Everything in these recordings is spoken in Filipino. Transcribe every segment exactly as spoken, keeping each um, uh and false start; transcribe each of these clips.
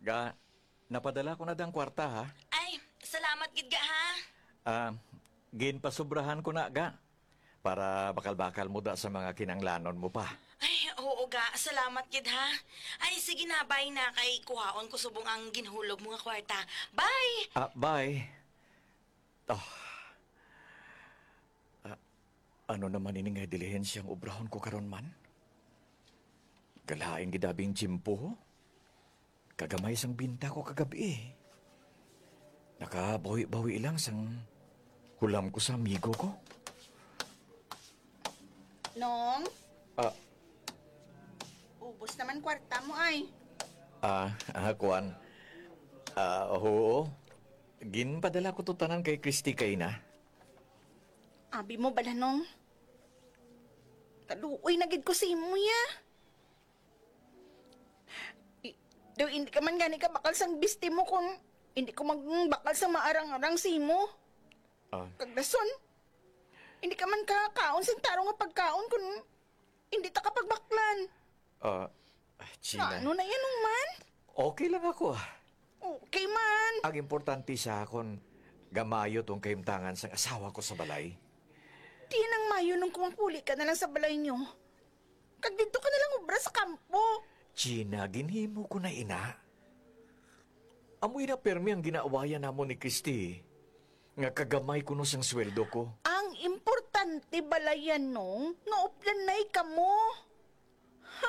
Ga, napadala ko na dang kwarta ha. Ay, salamat gid ga ha. Ah, ginpasubrahan ko na ga. Para bakal-bakal mo da sa mga kinanglanon mo pa. Ay, oo ga, salamat gid ha. Ay, sige na, bye na kay kuhaon ko subong ang ginhulog mo nga kwarta. Bye! Ah, bye. Oh. Ah, ano naman ini nga dilihensiyang obrahon ko karon man? Galain gidabing jimpo. Kagamay sang binta ko kagabi eh. Nakabawi-bawi lang sang hulam ko sa amigo ko. Nong, Ah, ubos naman kwarta mo ay. ah, ah, kuan. Ah, oo. Ginpadala ko to tanan kay Christy kay na. Abi mo bala nong. Kaluoy na gid ko sa imo ya. I- Daw hindi ka man gani ka bakal sang bisti mo kung hindi ko magbakal sa maarang-arang sa imo. Ah, Kagdason, hindi ka man kakaon sa taro nga pagkaon kung hindi ta kapagbaklan. ah, Gina. Ano na yan nung man? Okay lang ako ah. Okay man. Ang importante sa akon, gamayo tong kaimtangan sang asawa ko sa balay. Di nang mayo nung kumangpuli ka na lang sa balay nyo. Kag dito ka na lang ubra sa kampo. Gina, ginhimo ko na ina. Amoy na permi ang ginaawayan namo ni Christy. Nga kagamay ko no sang sweldo ko. Ang importante balayan nung nga uplanay ka mo. Ha.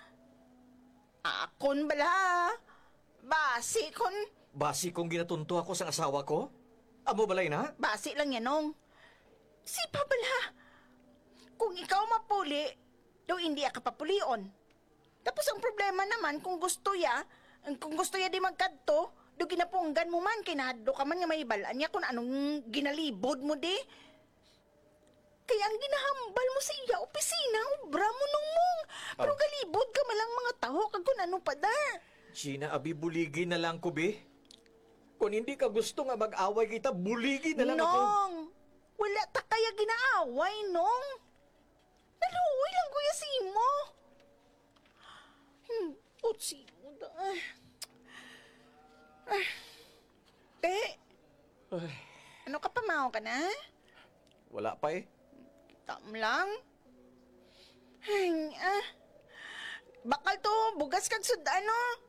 Akon bala. Basi kon. Basi kong ginatunto ako sang asawa ko? Amo balay na? Basi lang yan nung. Sipa bala. Kung ikaw mapuli, daw hindi ka papulion. Tapos ang problema naman kung gusto ya, kung gusto ya di magkadto, do ginapunggan mo man, kinahadlo ka man nga may balaan niya kung anong ginalibod mo di. Kaya ang ginahambal mo sa iya, opisina, obra mo nung mong. Pero Ah. galibod ka malang mga taho, kag kung ano pa da. Gina, abi buligi na lang ko, be. Kung hindi ka gusto nga mag-away kita, buligi na lang ako. Nong, wala ta kaya ginaaway, nong. Naluoy lang kuya si mo. Hmm, utsi mo da. Ay. Ay. Te, Ay, ano ka pamaw ka na? wala pa eh. Tam lang. Ay, ah. Bakal to, bugas kag sud ano.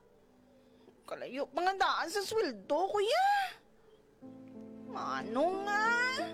Kalayo pa nga daan sa sweldo, kuya. Ano nga?